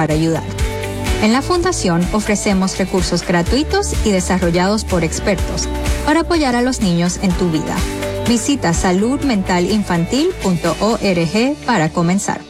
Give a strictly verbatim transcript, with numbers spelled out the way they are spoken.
para ayudar. En la Fundación ofrecemos recursos gratuitos y desarrollados por expertos para apoyar a los niños en tu vida. Visita salud mental infantil punto org para comenzar.